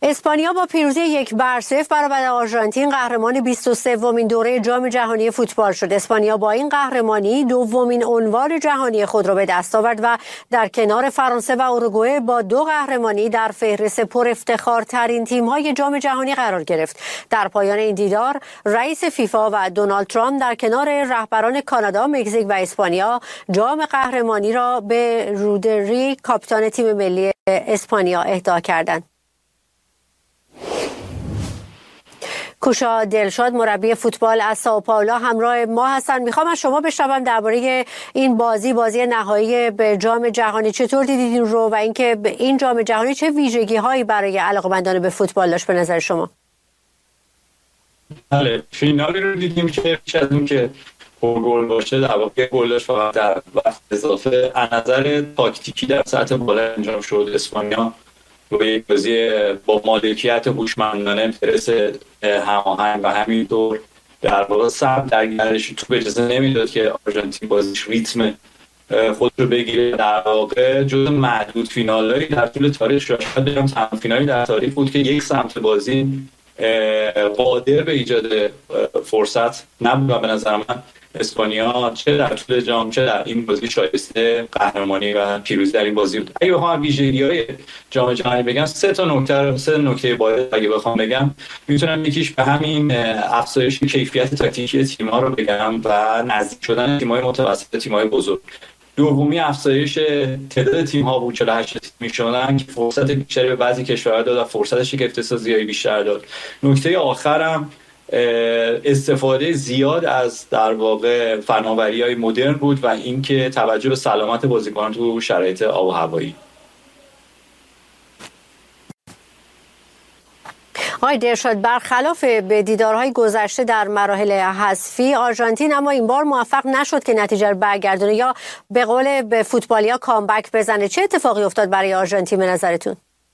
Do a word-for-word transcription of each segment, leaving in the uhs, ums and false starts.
اسپانیا با پیروزی یک بر صفر برابر آرژانتین قهرمان بیست و سومین دوره جام جهانی فوتبال شد. اسپانیا با این قهرمانی دومین عنوان جهانی خود را به دست آورد و در کنار فرانسه و اروگوئه با دو قهرمانی در فهرست پر افتخارترین تیم‌های جام جهانی قرار گرفت. در پایان این دیدار رئیس فیفا و دونالد ترامپ در کنار رهبران کانادا، مکزیک و اسپانیا جام قهرمانی را به رودری، کاپیتان تیم ملی اسپانیا، اهدا کردند. کوشا دلشاد مربی فوتبال از سائو پائولو همراه ما هستند. میخوام از شما بشنوم درباره این بازی بازی نهایی به جام جهانی، چطور دیدید رو و اینکه این جام جهانی چه ویژگی هایی برای علاقه‌مندان به فوتبال داشت به نظر شما؟ بله، فینالی رو دیدیم که پیش از اون که گل باشه در واقع گل داشت فقط در وقت اضافه. از نظر تاکتیکی در سطح بالا انجام شد. اسپانیا با یک بازی با مالکیت هوشمندانه، پرس هماهنگ و همینطور در واقع سب در گردش توپ اجازه نمیداد که آرژانتین بازیش ریتم خود رو بگیره. در واقع جز معدود فینالایی در طول تاریخ، شاید بگم تمام فینالی در تاریخ بود که یک سمت بازی قادر به ایجاد فرصت نبود و به نظر من اسپانیا چه در طول جام چه در این بازی شایسته قهرمانی و پیروزی در این بازی بود. اگه بخوام ویژگی‌های جام جهانی بگم، سه تا نکته سه نکته باید اگه بخوام بگم میتونم یکیش به همین افزایش کیفیت تاکتیکی تیم‌ها رو بگم و نزدیک شدن تیم‌های متوسط تیم‌های بزرگ. دومی افزایش تعداد تیم‌ها بود، چهل و هشت تیم می‌شدن که فرصت بیشتری به بعضی کشورها داد و فرصت شگفت سازی بیشتر داد. نکته آخرم استفاده زیاد از در واقع فناوری‌های مدرن بود و اینکه توجه به سلامت بازیکنان تو شرایط آب و هوایی. آقای دلشاد، برخلاف به دیدارهای گذشته در مراحل حذفی، آرژانتین اما این بار موفق نشد که نتیجه رو برگردونه یا به قول به فوتبالیا کامبک بزنه. چه اتفاقی افتاد برای آرژانتین به نظرتون؟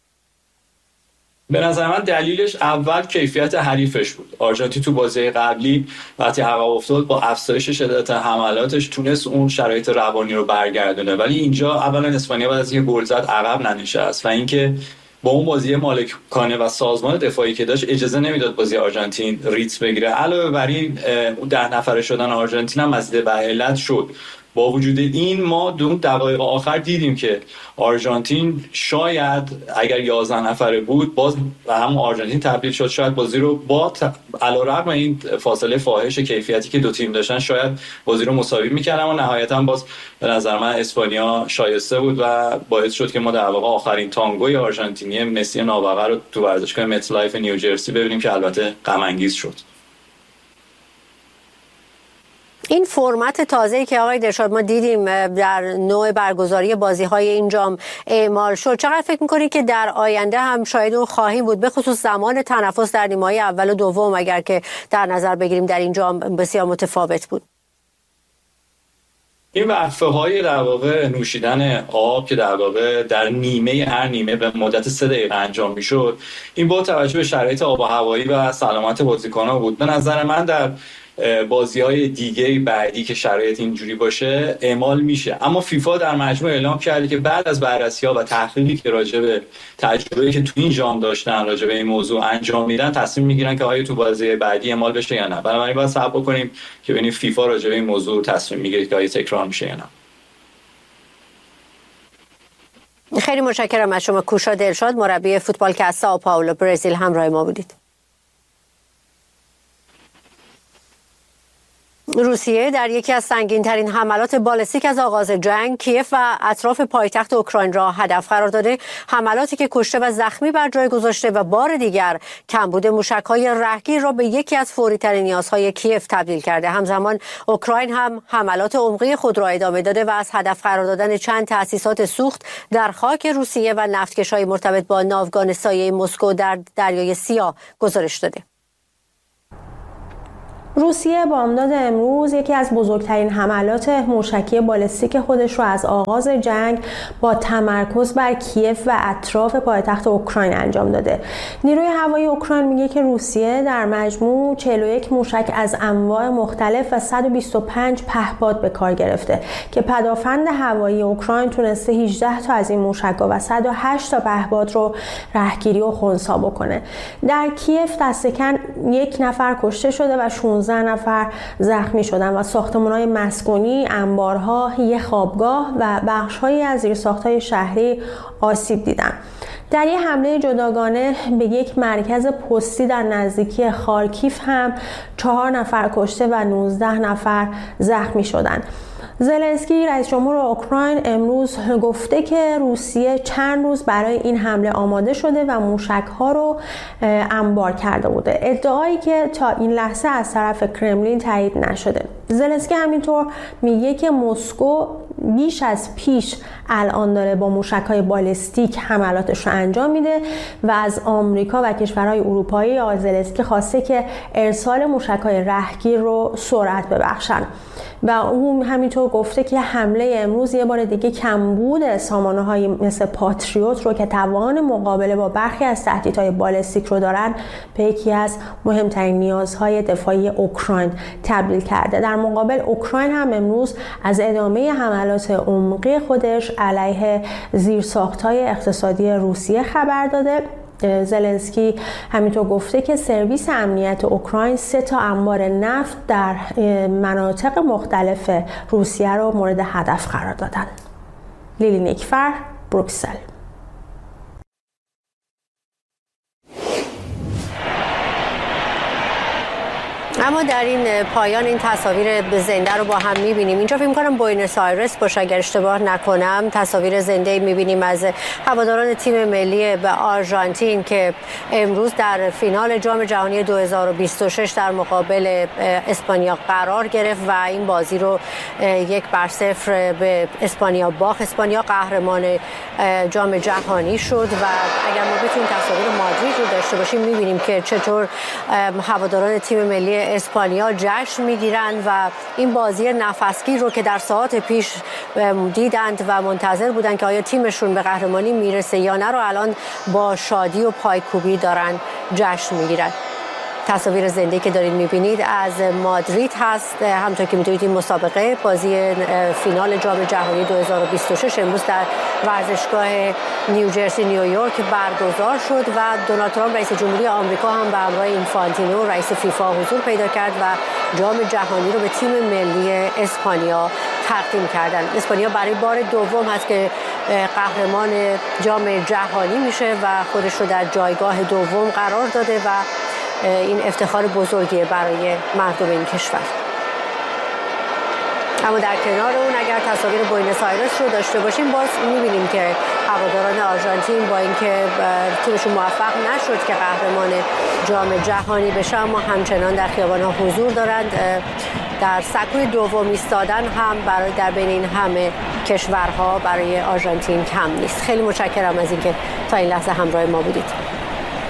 به نظر من دلیلش اول کیفیت حریفش بود. آرژانتین تو بازی قبلی وقتی عقب افتاد با افزایش شدت حملاتش تونست اون شرایط روانی رو برگردونه، ولی اینجا اولا اسپانیا بعد از یه گل زد عقب ننشست و اینکه با اون بازی مالکانه و سازمان دفاعی که داشت اجازه نمیداد بازی آرژانتین ریتم بگیره. علاوه بر این ده نفره شدن آرژانتین هم مزید به علت شد. با وجود این ما دو دقایق آخر دیدیم که آرژانتین شاید اگر یازده نفره بود باز و هم آرژانتین تبدیل شد، شاید بازی رو با علیرغم این فاصله فاحش کیفیتی که دو تیم داشتن شاید بازی رو مساوی می‌کردن و نهایتاً باز به نظر من اسپانیا شایسته بود و باعث شد که ما در واقع آخرین تانگوی آرژانتینی مسی نابغه رو تو ورزشگاه مت لایف نیوجرسی ببینیم که البته غم انگیز شد. این فرمت تازه‌ای که آقای دلشاد ما دیدیم در نوع برگزاری بازی‌های این جام اعمال شد، چقدر فکر می‌کنید که در آینده هم شاید اون خواهیم بود، به خصوص زمان تنفس در نیمه‌های اول و دوم اگر که در نظر بگیریم در این جام بسیار متفاوت بود؟ این وقفه‌های در واقع نوشیدن آب که در واقع در نیمه هر نیمه به مدت سه دقیقه انجام می‌شد، این با توجه به شرایط آب و هوایی و سلامت بازیکن‌ها بود. به نظر من در بازی‌های دیگه بعدی که شرایط اینجوری باشه اعمال میشه، اما فیفا در مجموع اعلام کرده که بعد از بررسی‌ها و تحقیقی که راجع به تجربه‌ای که تو این جام داشتن راجع به این موضوع انجام میدن تصمیم میگیرن که آیا تو بازی بعدی اعمال بشه یا نه. بنابراین باید صبر بکنیم که ببینیم فیفا راجع به این موضوع تصمیم میگیره که آیا تکرار میشه یا نه. خیلی متشکرم از شما کوشا دلشاد مربی فوتبال که از سائو پائولو برزیل همراه ما بودید. روسیه در یکی از سنگین‌ترین حملات بالستیک از آغاز جنگ کیف و اطراف پایتخت اوکراین را هدف قرار داده. حملاتی که کشته و زخمی بر جای گذاشته و بار دیگر کمبود موشک‌های رهگیر را به یکی از فوری‌ترین نیازهای کیف تبدیل کرده. همزمان اوکراین هم حملات عمقی خود را ادامه داده و از هدف قرار دادن چند تأسیسات سوخت در خاک روسیه و نفتکش‌های مرتبط با ناوگان سایه مسکو در دریای سیاه گزارش داده. روسیه بامداد امروز یکی از بزرگترین حملات موشکی بالستیک خودش رو از آغاز جنگ با تمرکز بر کیف و اطراف پایتخت اوکراین انجام داده. نیروی هوایی اوکراین میگه که روسیه در مجموع چهل و یک موشک از انواع مختلف و صد و بیست و پنج پهپاد به کار گرفته که پدافند هوایی اوکراین تونسته هجده تا از این موشک‌ها و صد و هشت تا پهپاد رو رهگیری و خنثی بکنه. در کیف دست کم یک نفر کشته شده و شانزده نفر زخمی شدن و ساختمان‌های مسکونی، انبارها، یک خوابگاه و بخش‌هایی از زیرساخت‌های شهری آسیب دیدن. در یک حمله جداگانه به یک مرکز پستی در نزدیکی خارکیف هم چهار نفر کشته و نوزده نفر زخمی شدند. زلنسکی رئیس جمهور اوکراین امروز گفته که روسیه چند روز برای این حمله آماده شده و موشک‌ها رو انبار کرده بوده، ادعایی که تا این لحظه از طرف کرملین تایید نشده. زلنسکی همینطور میگه که مسکو بیش از پیش الان داره با موشک‌های بالستیک حملاتش رو انجام میده و از آمریکا و کشورهای اروپایی آقای زلنسکی خواسته که ارسال موشک‌های رهگیر رو سرعت ببخشن و اون همینطور گفته که حمله امروز یه بار دیگه کمبود سامانه‌های مثل پاتریوت رو که توان مقابله با برخی از تهدیدهای بالستیک رو دارن به یکی از مهمترین نیازهای دفاعی اوکراین تبدیل کرده. در مقابل اوکراین هم امروز از ادامه حملات عمقی خودش علیه زیرساخت‌های اقتصادی روسیه خبر داده. زلنسکی همینطور گفته که سرویس امنیت اوکراین سه تا انبار نفت در مناطق مختلف روسیه رو مورد هدف قرار دادن. لیلی نیکفر، بروکسل. اما در این پایان این تصاویر زنده رو با هم می‌بینیم. اینجا فکر می‌کنم بوئنوس آیرس باشه اگر اشتباه نکنم. تصاویر زنده می‌بینیم از هواداران تیم ملی به آرژانتین که امروز در فینال جام جهانی دو هزار و بیست و شش در مقابل اسپانیا قرار گرفت و این بازی رو یک بر صفر به اسپانیا باخت. اسپانیا قهرمان جام جهانی شد و اگر ما بتونیم تصاویر مادرید رو داشته باشیم می‌بینیم که چطور هواداران تیم ملی اسپانیا جشن میگیرند و این بازی نفسگیر رو که در ساعات پیش دیدند و منتظر بودند که آیا تیمشون به قهرمانی میرسه یا نه رو الان با شادی و پایکوبی دارن جشن میگیرند. تصاویر زنده که دارید میبینید از مادرید هست. همونطور که میدونید این مسابقه بازی فینال جام جهانی دو هزار و بیست و شش امروز در ورزشگاه نیوجرسی نیویورک برگزار شد و دونالد ترامپ رئیس جمهوری آمریکا هم به همراه اینفانتینو رئیس فیفا حضور پیدا کرد و جام جهانی رو به تیم ملی اسپانیا تقدیم کردن. اسپانیا برای بار دوم هست که قهرمان جام جهانی میشه و خودش رو در جایگاه دوم قرار داده و این افتخار بزرگیه برای مردم این کشور. اما در کنار اون اگر تصاویر بوئنوس آیرس رو داشته باشیم باز می‌بینیم که هواداران آرژانتین با اینکه تیمشون موفق نشد که قهرمان جام جهانی بشه اما همچنان در خیابان‌ها حضور دارند. در سکوی دوم ایستادن هم برای در بین این همه کشورها برای آرژانتین کم نیست. خیلی متشکرم از اینکه تا این لحظه همراه ما بودید.